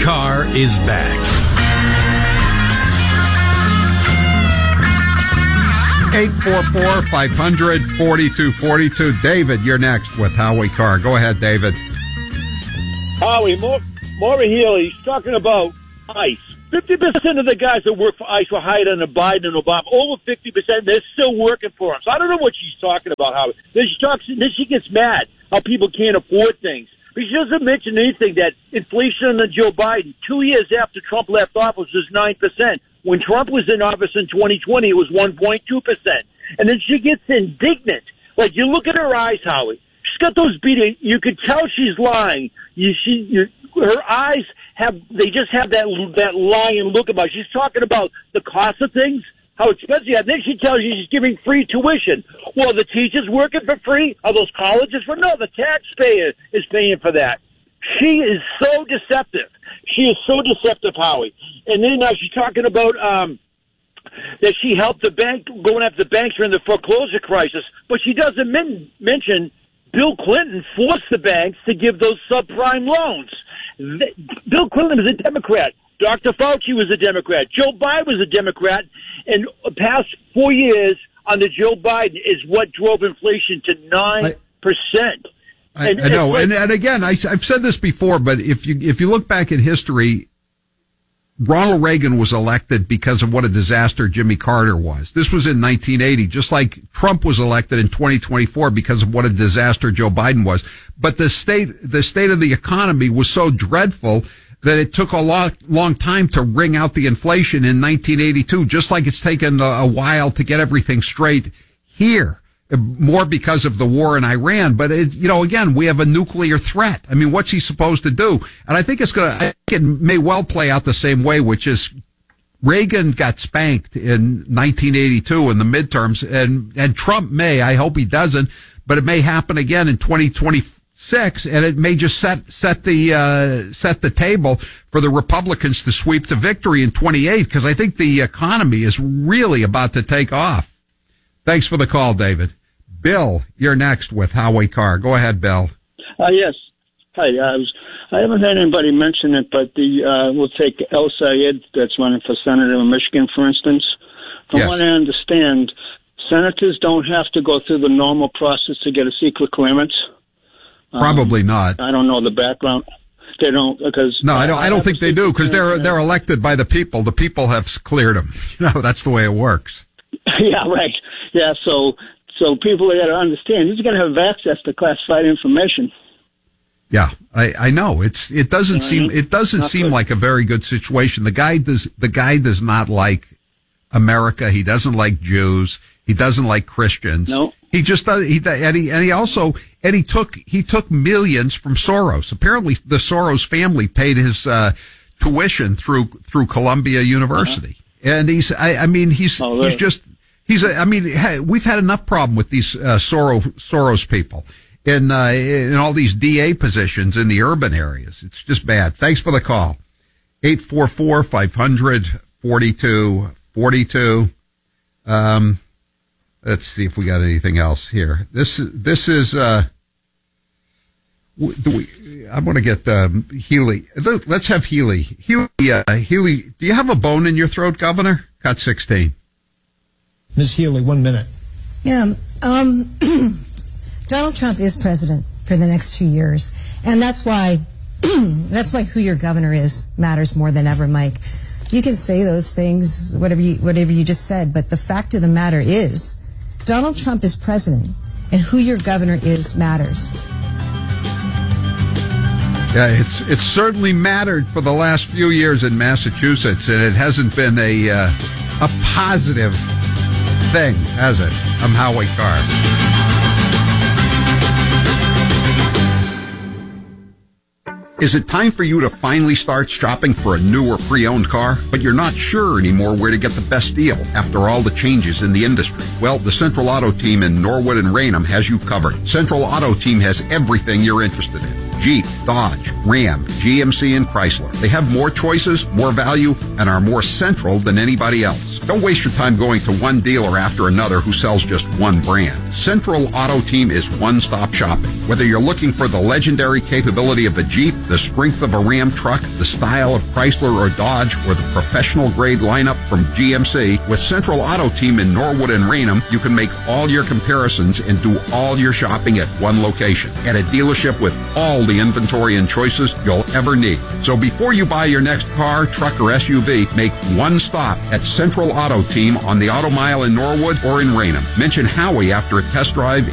Carr is back. 844-500-4242. David, you're next with Howie Carr. Go ahead, David. Howie, Maura Healey, he's talking about ICE. 50% of the guys that work for ICE were hired under Biden and Obama. Over 50%, they're still working for him. So I don't know what she's talking about, Howie. Then she gets mad how people can't afford things. But she doesn't mention anything that inflation under Joe Biden, 2 years after Trump left office, was 9%. When Trump was in office in 2020, it was 1.2%. And then she gets indignant. Like, you look at her eyes, Howie. She's got those beating. You could tell she's lying. Her eyes they just have that lying look about it. She's talking about the cost of things, how expensive. And then she tells you she's giving free tuition. Well, the teachers working for free? Are those colleges for? No, the taxpayer is paying for that. She is so deceptive. She is so deceptive, Howie. And then she's talking about that she helped the bank, going after the banks during the foreclosure crisis. But she doesn't mention Bill Clinton forced the banks to give those subprime loans. Bill Clinton was a Democrat. Dr. Fauci was a Democrat. Joe Biden was a Democrat. And the past 4 years under Joe Biden is what drove inflation to 9%. I know. And again, I've said this before, but if you look back in history, Ronald Reagan was elected because of what a disaster Jimmy Carter was. This was in 1980, just like Trump was elected in 2024 because of what a disaster Joe Biden was. But the state of the economy was so dreadful that it took a long time to wring out the inflation in 1982, just like it's taken a while to get everything straight here. More because of the war in Iran, but again, we have a nuclear threat. I mean, what's he supposed to do? And I think it may well play out the same way, which is Reagan got spanked in 1982 in the midterms, and Trump may, I hope he doesn't, but it may happen again in 2026, and it may just set the table for the Republicans to sweep to victory in 28, because I think the economy is really about to take off. Thanks for the call, David. Bill, you're next with Howie Carr. Go ahead, Bill. Yes. Hi. I haven't had anybody mention it, but we'll take El Sayed that's running for senator in Michigan, for instance. From what I understand, senators don't have to go through the normal process to get a secret clearance. Probably not. I don't know the background. They don't, because no, I don't think they do, because they're elected by the people. The people have cleared them. That's the way it works. Yeah, right. Yeah, so people got to understand he's going to have access to classified information. Yeah, I know. It doesn't seem like a very good situation. The guy does not like America. He doesn't like Jews. He doesn't like Christians. No. He just does. He took millions from Soros. Apparently, the Soros family paid his tuition through Columbia University, and we've had enough problem with these Soros people in all these DA positions in the urban areas. It's just bad. Thanks for the call. 844-500-4242. Let's see if we got anything else here. This is I want to get Healy. Let's have Healy. Healy, do you have a bone in your throat, Governor? Cut 16. Ms. Healy, 1 minute. Yeah. Donald Trump is president for the next 2 years. And that's why who your governor is matters more than ever, Mike. You can say those things, whatever you just said, but the fact of the matter is Donald Trump is president, and who your governor is matters. Yeah, it's certainly mattered for the last few years in Massachusetts, and it hasn't been a positive thing, has it? I'm Howie Carr. Is it time for you to finally start shopping for a new or pre-owned car, but you're not sure anymore where to get the best deal after all the changes in the industry? Well, the Central Auto Team in Norwood and Raynham has you covered. Central Auto Team has everything you're interested in. Jeep, Dodge, Ram, GMC, and Chrysler. They have more choices, more value, and are more central than anybody else. Don't waste your time going to one dealer after another who sells just one brand. Central Auto Team is one-stop shopping. Whether you're looking for the legendary capability of a Jeep, the strength of a Ram truck, the style of Chrysler or Dodge, or the professional-grade lineup from GMC, with Central Auto Team in Norwood and Raynham, you can make all your comparisons and do all your shopping at one location, at a dealership with all the inventory and choices you'll ever need. So before you buy your next car, truck, or SUV, make one stop at Central Auto Team on the Auto Mile in Norwood or in Raynham. Mention Howie after a test drive